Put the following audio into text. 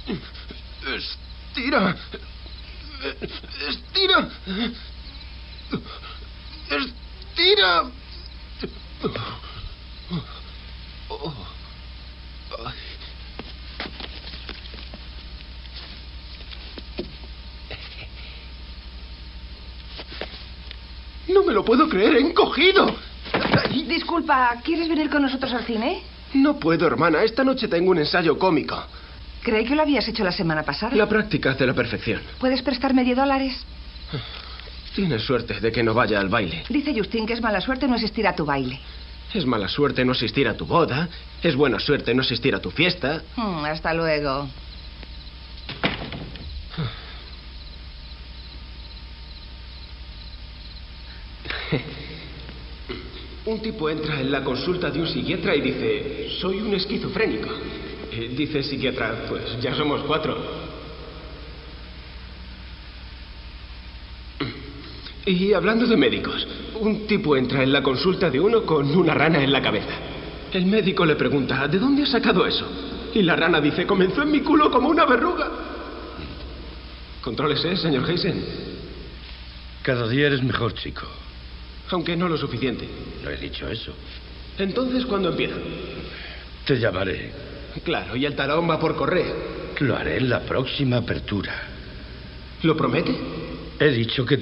Estira. Estira. Estira. No me lo puedo creer, he encogido. Disculpa, ¿quieres venir con nosotros al cine? No puedo, hermana. Esta noche tengo un ensayo cómico. Creí que lo habías hecho la semana pasada. La práctica hace la perfección. ¿Puedes prestarme $10? Tienes suerte de que no vaya al baile. Dice Justin que es mala suerte no asistir a tu baile. Es mala suerte no asistir a tu boda. Es buena suerte no asistir a tu fiesta. Hasta luego. Un tipo entra en la consulta de un psiquiatra y dice: soy un esquizofrénico. Dice el psiquiatra: pues ya somos 4. Y hablando de médicos, un tipo entra en la consulta de uno con una rana en la cabeza. El médico le pregunta: ¿de dónde has sacado eso? Y la rana dice: comenzó en mi culo como una verruga. Contrólese, señor Heisen. Cada día eres mejor, chico. Aunque no lo suficiente. No he dicho eso. Entonces, ¿cuándo empieza? Te llamaré. Claro, y el talón va por correo. Lo haré en la próxima apertura. ¿Lo promete? He dicho que